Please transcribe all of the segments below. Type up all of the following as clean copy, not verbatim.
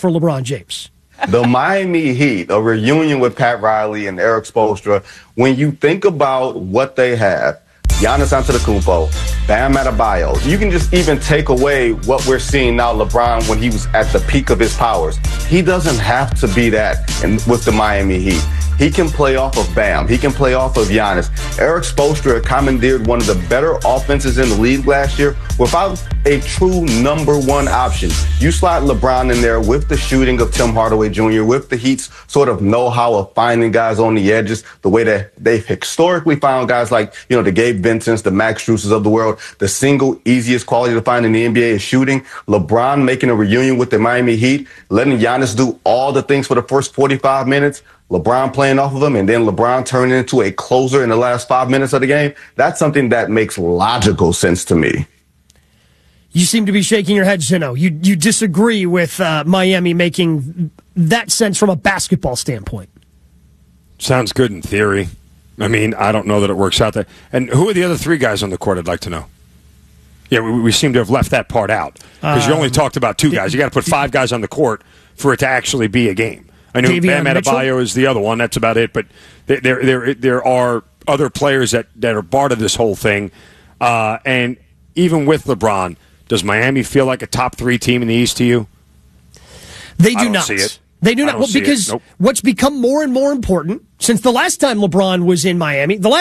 for LeBron James. The Miami Heat, a reunion with Pat Riley and Eric Spoelstra, when you think about what they have, Giannis Antetokounmpo, Bam Adebayo, you can just even take away what we're seeing now, LeBron, when he was at the peak of his powers. He doesn't have to be that with the Miami Heat. He can play off of Bam. He can play off of Giannis. Eric Spoelstra commandeered one of the better offenses in the league last year without a true number one option. You slot LeBron in there with the shooting of Tim Hardaway Jr., with the Heat's sort of know-how of finding guys on the edges, the way that they've historically found guys like, the Gabe Vincents, the Max Struses of the world. The single easiest quality to find in the NBA is shooting. LeBron making a reunion with the Miami Heat, letting Giannis do all the things for the first 45 minutes. LeBron playing off of him, and then LeBron turning into a closer in the last 5 minutes of the game. That's something that makes logical sense to me. You seem to be shaking your head, Zeno. You disagree with Miami making that sense from a basketball standpoint. Sounds good in theory. I mean, I don't know that it works out there. And who are the other three guys on the court, I'd like to know? Yeah, we seem to have left that part out. Because you only talked about two guys. You got to put five guys on the court for it to actually be a game. I know Bam Adebayo is the other one. That's about it. But there are other players that are part of this whole thing. And even with LeBron, does Miami feel like a top three team in the East to you? They do not. See it. They do not. Well, because what's become more and more important since the last time LeBron was in Miami, it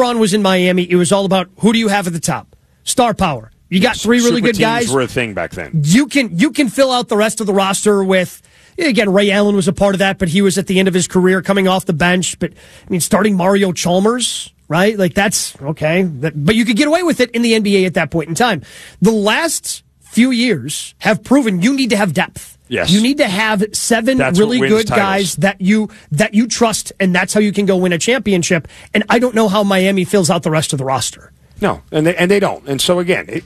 was all about who do you have at the top? Star power. You got three really good guys. Super teams were a thing back then. You can fill out the rest of the roster with. Again, Ray Allen was a part of that, but he was at the end of his career coming off the bench. But, starting Mario Chalmers, right? Like, that's okay. But you could get away with it in the NBA at that point in time. The last few years have proven you need to have depth. Yes. You need to have seven really good guys that you trust, and that's how you can go win a championship. And I don't know how Miami fills out the rest of the roster. No, and they don't. And so, again,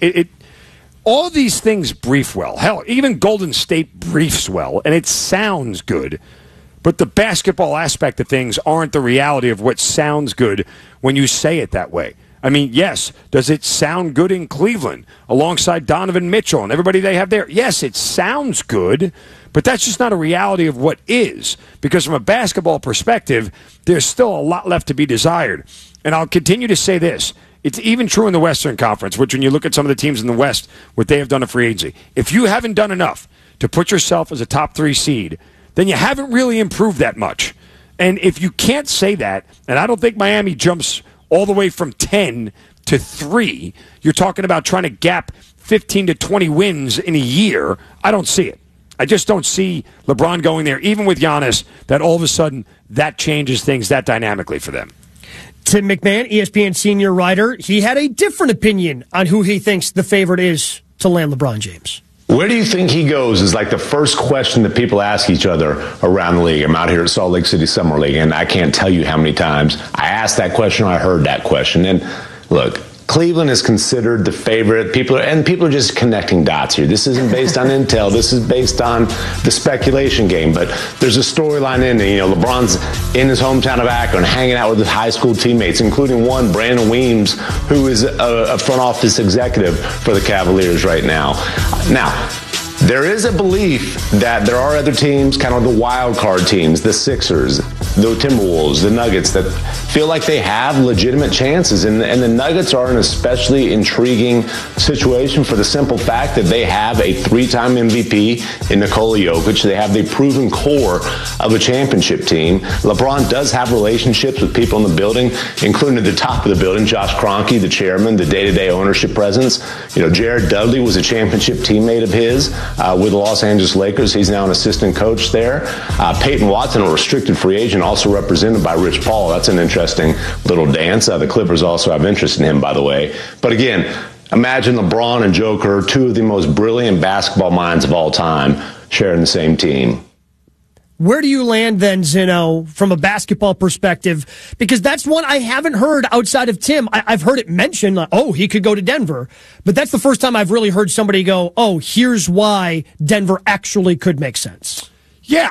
all these things brief well. Hell, even Golden State briefs well, and it sounds good. But the basketball aspect of things aren't the reality of what sounds good when you say it that way. I mean, yes, does it sound good in Cleveland alongside Donovan Mitchell and everybody they have there? Yes, it sounds good, but that's just not a reality of what is. Because from a basketball perspective, there's still a lot left to be desired. And I'll continue to say this. It's even true in the Western Conference, which when you look at some of the teams in the West, what they have done in free agency, if you haven't done enough to put yourself as a top three seed, then you haven't really improved that much. And if you can't say that, and I don't think Miami jumps all the way from 10 to 3, you're talking about trying to gap 15 to 20 wins in a year. I don't see it. I just don't see LeBron going there, even with Giannis, that all of a sudden that changes things that dynamically for them. Tim McMahon, ESPN senior writer, he had a different opinion on who he thinks the favorite is to land LeBron James. Where do you think he goes is like the first question that people ask each other around the league. I'm out here at Salt Lake City Summer League, and I can't tell you how many times I asked that question or I heard that question. And look, Cleveland is considered the favorite. People are just connecting dots here. This isn't based on intel. This is based on the speculation game. But there's a storyline in it. LeBron's in his hometown of Akron, hanging out with his high school teammates, including one, Brandon Weems, who is a front office executive for the Cavaliers right now. Now, there is a belief that there are other teams, kind of the wild card teams, the Sixers, the Timberwolves, the Nuggets, that feel like they have legitimate chances. And the Nuggets are an especially intriguing situation for the simple fact that they have a three-time MVP in Nikola Jokic. They have the proven core of a championship team. LeBron does have relationships with people in the building, including at the top of the building, Josh Kroenke, the chairman, the day-to-day ownership presence. Jared Dudley was a championship teammate of his with the Los Angeles Lakers. He's now an assistant coach there. Peyton Watson, a restricted free agent, also represented by Rich Paul. That's an interesting little dance. The Clippers also have interest in him, by the way. But again, imagine LeBron and Joker, two of the most brilliant basketball minds of all time, sharing the same team. Where do you land then, Zeno, from a basketball perspective? Because that's one I haven't heard outside of Tim. I've heard it mentioned, like, he could go to Denver. But that's the first time I've really heard somebody go, here's why Denver actually could make sense. Yeah,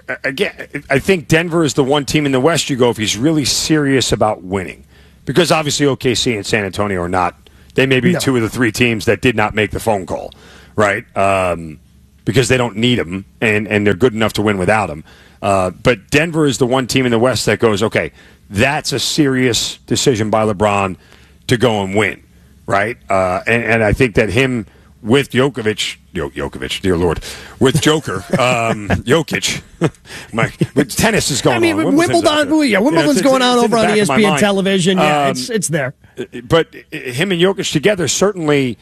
I think Denver is the one team in the West you go if he's really serious about winning. Because obviously OKC and San Antonio are not. They may be two of the three teams that did not make the phone call, right? because they don't need him, and they're good enough to win without him. But Denver is the one team in the West that goes, okay, that's a serious decision by LeBron to go and win, right? And I think that him with Jokic, dear Lord, with Joker, Jokic, with tennis is going on. Wimbledon's going on over on ESPN television. Yeah, it's there. But him and Jokic together certainly,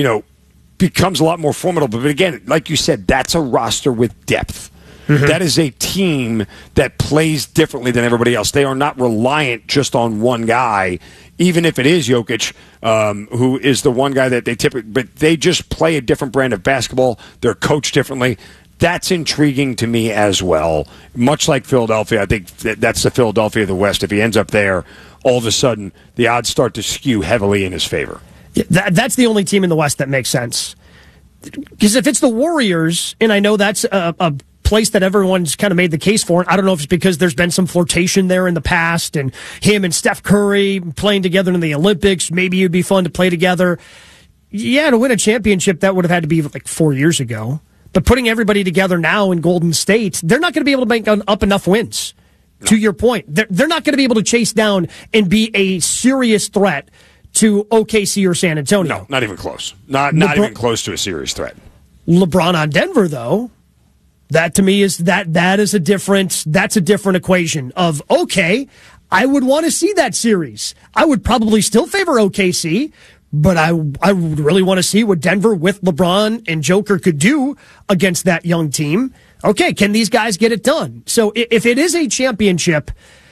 becomes a lot more formidable. But again, like you said, that's a roster with depth. Mm-hmm. That is a team that plays differently than everybody else. They are not reliant just on one guy, even if it is Jokic, who is the one guy that they typically, but they just play a different brand of basketball. They're coached differently. That's intriguing to me as well. Much like Philadelphia, I think that's the Philadelphia of the West. If he ends up there, all of a sudden, the odds start to skew heavily in his favor. Yeah, that's the only team in the West that makes sense. Because if it's the Warriors, and I know that's a place that everyone's kind of made the case for. I don't know if it's because there's been some flirtation there in the past, and him and Steph Curry playing together in the Olympics. Maybe it'd be fun to play together. Yeah, to win a championship, that would have had to be like 4 years ago. But putting everybody together now in Golden State, they're not going to be able to make up enough wins. No. To your point, they're not going to be able to chase down and be a serious threat to OKC or San Antonio. No, not even close. Not even close to a serious threat. LeBron on Denver, though. That to me is that's a different equation of, okay, I would want to see that series. I would probably still favor OKC, but I would really want to see what Denver with LeBron and Joker could do against that young team. Okay, can these guys get it done? So if it is a championship,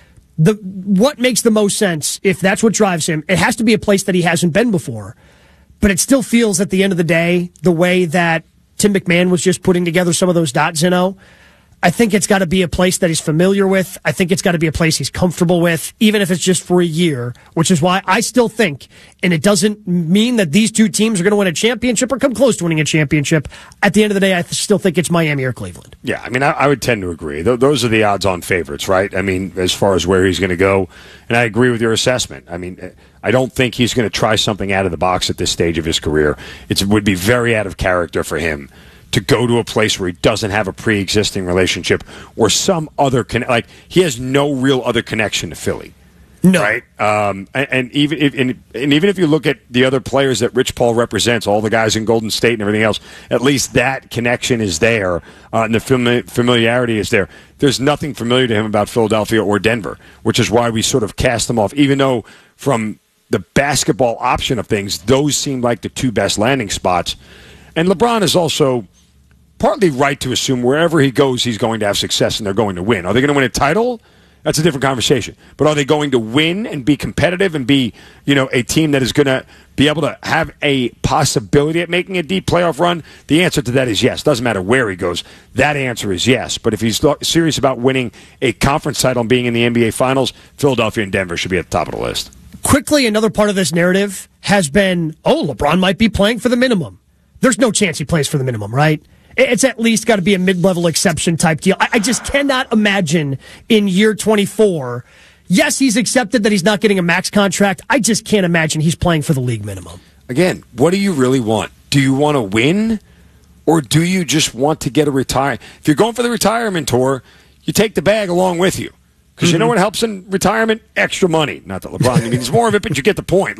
what makes the most sense, if that's what drives him, it has to be a place that he hasn't been before. But it still feels at the end of the day, the way that Tim McMahon was just putting together some of those dots, I think it's got to be a place that he's familiar with. I think it's got to be a place he's comfortable with, even if it's just for a year, which is why I still think, and it doesn't mean that these two teams are going to win a championship or come close to winning a championship. At the end of the day, I still think it's Miami or Cleveland. Yeah, I mean, I would tend to agree. Those are the odds-on favorites, right? I mean, as far as where he's going to go, and I agree with your assessment. I mean, I don't think he's going to try something out of the box at this stage of his career. It would be very out of character for him to go to a place where he doesn't have a pre-existing relationship or some other he has no real other connection to Philly. No. Right? And even if you look at the other players that Rich Paul represents, all the guys in Golden State and everything else, at least that connection is there, and the familiarity is there. There's nothing familiar to him about Philadelphia or Denver, which is why we sort of cast them off, even though from the basketball option of things, those seem like the two best landing spots. And LeBron is also partly right to assume wherever he goes, he's going to have success and they're going to win. Are they going to win a title? That's a different conversation. But are they going to win and be competitive and be, a team that is going to be able to have a possibility at making a deep playoff run? The answer to that is yes. Doesn't matter where he goes. That answer is yes. But if he's serious about winning a conference title and being in the NBA Finals, Philadelphia and Denver should be at the top of the list. Quickly, another part of this narrative has been, LeBron might be playing for the minimum. There's no chance he plays for the minimum, right? It's at least got to be a mid-level exception type deal. I just cannot imagine in year 24. Yes, he's accepted that he's not getting a max contract. I just can't imagine he's playing for the league minimum. Again, what do you really want? Do you want to win, or do you just want to get a retire? If you're going for the retirement tour, you take the bag along with you. Because you know what helps in retirement? Extra money. Not that LeBron needs more of it, but you get the point.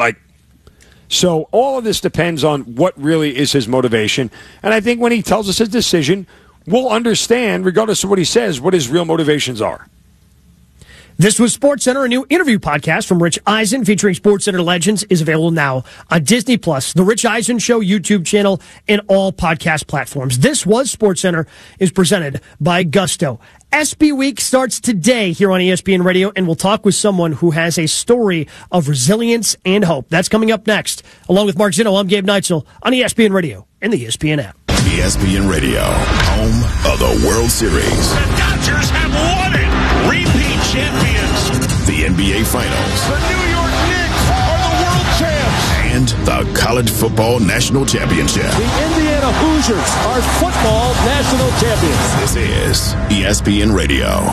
So all of this depends on what really is his motivation. And I think when he tells us his decision, we'll understand, regardless of what he says, what his real motivations are. This was SportsCenter. A new interview podcast from Rich Eisen featuring SportsCenter legends is available now on Disney+, The Rich Eisen Show YouTube channel, and all podcast platforms. This was SportsCenter, is presented by Gusto. SB Week starts today here on ESPN Radio, and we'll talk with someone who has a story of resilience and hope. That's coming up next. Along with Mark Zinno, I'm Gabe Neitzel on ESPN Radio and the ESPN app. ESPN Radio, home of the World Series. The Dodgers have won it! Repeat champions. The NBA Finals. The New York Knicks are the world champs. And the College Football National Championship. The Indiana Hoosiers are football national champions. This is ESPN Radio.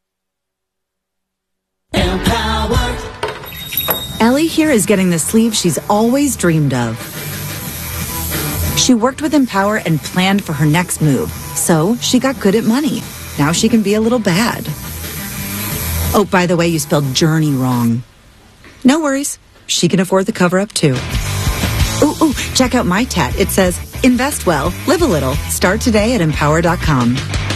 Empower. Ellie here is getting the sleeve she's always dreamed of. She worked with Empower and planned for her next move. So she got good at money. Now she can be a little bad. Oh, by the way, you spelled journey wrong. No worries. She can afford the cover-up, too. Ooh, check out my tat. It says, invest well, live a little. Start today at Empower.com.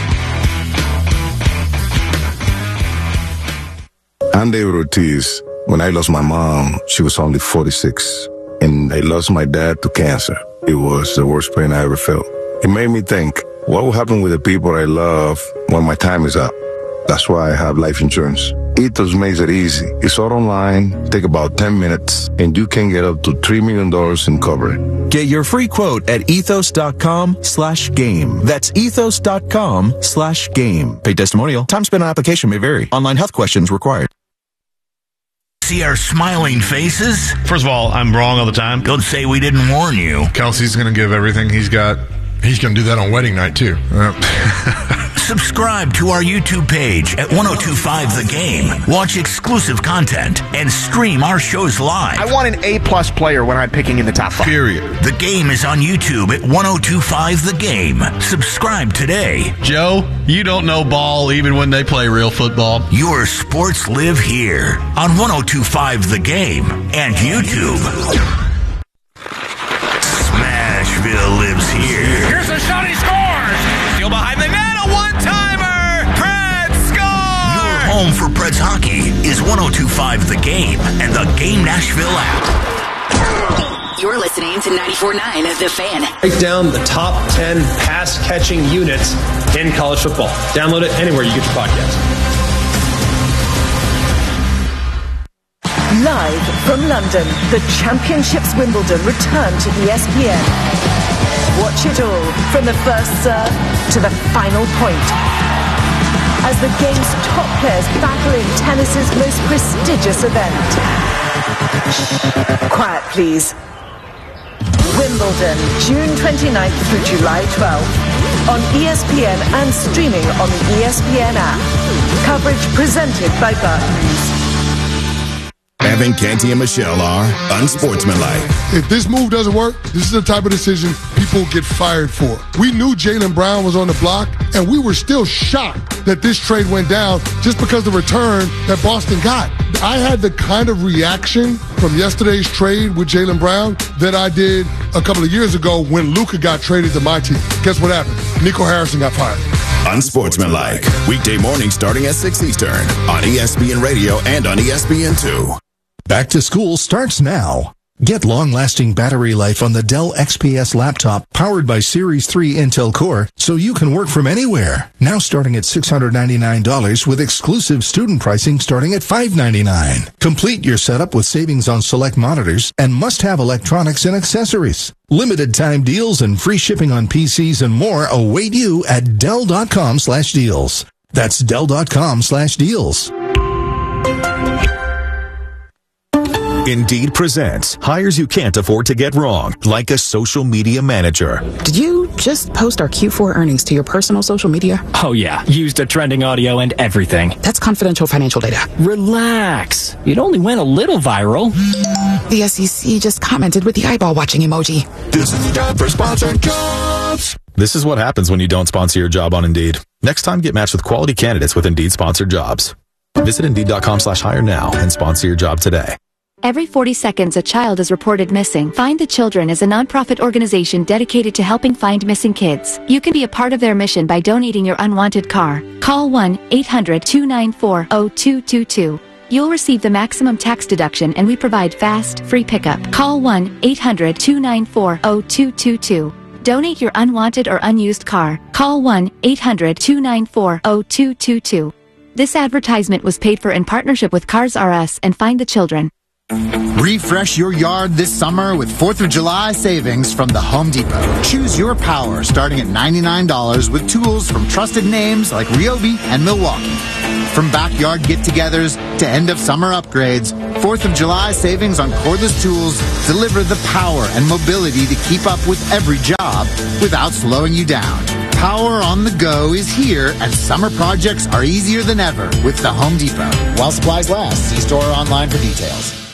I'm David Ortiz. When I lost my mom, she was only 46. And I lost my dad to cancer. It was the worst pain I ever felt. It made me think, what will happen with the people I love when my time is up? That's why I have life insurance. Ethos makes it easy. It's all online, take about 10 minutes, and you can get up to $3 million in coverage. Get your free quote at ethos.com/game. That's ethos.com/game. Paid testimonial. Time spent on application may vary. Online health questions required. See our smiling faces? First of all, I'm wrong all the time. Don't say we didn't warn you. Kelsey's going to give everything he's got. He's going to do that on wedding night, too. Subscribe to our YouTube page at 1025 The Game. Watch exclusive content and stream our shows live. I want an A-plus player when I'm picking in the top 5. Period. The Game is on YouTube at 1025 The Game. Subscribe today. Joe, you don't know ball even when they play real football. Your sports live here on 1025 The Game and YouTube. Smashville lives here. Here's a shot, he scores! Still behind the net, a one-timer! Preds score! Your home for Preds hockey is 1025 The Game and the Game Nashville app. You're listening to 94.9 The Fan. Break down the top 10 pass-catching units in college football. Download it anywhere you get your podcast. Live from London, the Championships Wimbledon return to ESPN. Watch it all from the first serve to the final point. As the game's top players battle in tennis's most prestigious event. Quiet, please. Wimbledon, June 29th through July 12th. On ESPN and streaming on the ESPN app. Coverage presented by Barclays. Evan, Canty, and Michelle are unsportsmanlike. If this move doesn't work, this is the type of decision people get fired for. We knew Jaylen Brown was on the block, and we were still shocked that this trade went down just because of the return that Boston got. I had the kind of reaction from yesterday's trade with Jaylen Brown that I did a couple of years ago when Luka got traded to my team. Guess what happened? Nico Harrison got fired. Unsportsmanlike. Weekday morning starting at 6 Eastern on ESPN Radio and on ESPN2. Back to school starts now. Get long-lasting battery life on the Dell XPS laptop powered by Series 3 Intel Core so you can work from anywhere. Now starting at $699 with exclusive student pricing starting at $599. Complete your setup with savings on select monitors and must-have electronics and accessories. Limited time deals and free shipping on PCs and more await you at Dell.com/deals. That's Dell.com/deals. Indeed presents hires you can't afford to get wrong, like a social media manager. Did you just post our Q4 earnings to your personal social media? Oh yeah, used a trending audio and everything. That's confidential financial data. Relax. It only went a little viral. The SEC just commented with the eyeball watching emoji. This is the time for sponsored jobs. This is what happens when you don't sponsor your job on Indeed. Next time, get matched with quality candidates with Indeed sponsored jobs. Visit Indeed.com/hire now and sponsor your job today. Every 40 seconds, a child is reported missing. Find the Children is a nonprofit organization dedicated to helping find missing kids. You can be a part of their mission by donating your unwanted car. Call 1-800-294-0222. You'll receive the maximum tax deduction, and we provide fast, free pickup. Call 1-800-294-0222. Donate your unwanted or unused car. Call 1-800-294-0222. This advertisement was paid for in partnership with Cars R Us and Find the Children. Refresh your yard this summer with 4th of July savings from the Home Depot. Choose your power starting at $99 with tools from trusted names like Ryobi and Milwaukee. From backyard get-togethers to end-of-summer upgrades, 4th of July savings on cordless tools deliver the power and mobility to keep up with every job without slowing you down. Power on the go is here, and summer projects are easier than ever with the Home Depot. While supplies last, see store or online for details.